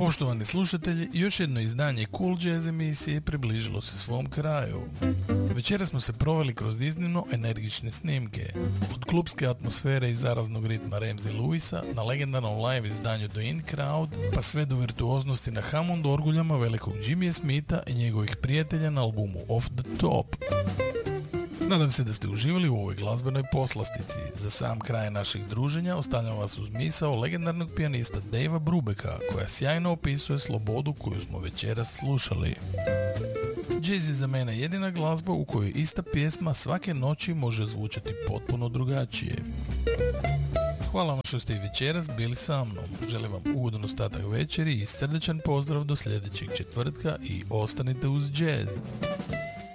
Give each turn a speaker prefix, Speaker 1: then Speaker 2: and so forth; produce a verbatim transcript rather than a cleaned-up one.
Speaker 1: Poštovani slušatelji, još jedno izdanje Cool Jazz emisije približilo se svom kraju. Večera smo se proveli kroz iznimno energične snimke. Od klubske atmosfere i zaraznog ritma Ramsey Lewisa na legendarnom live izdanju The In Crowd, pa sve do virtuoznosti na Hammond orguljama velikog Jimmya Smitha i njegovih prijatelja na albumu Off the Top. Nadam se da ste uživali u ovoj glazbenoj poslastici. Za sam kraj našeg druženja ostavljam vas uz misao legendarnog pijanista Davea Brubecka, koja sjajno opisuje slobodu koju smo večeras slušali. Jazz je za mene jedina glazba u kojoj ista pjesma svake noći može zvučati potpuno drugačije. Hvala vam što ste i večeras bili sa mnom. Želim vam ugodan ostatak večeri i srdečan pozdrav do sljedećeg četvrtka i ostanite uz jazz.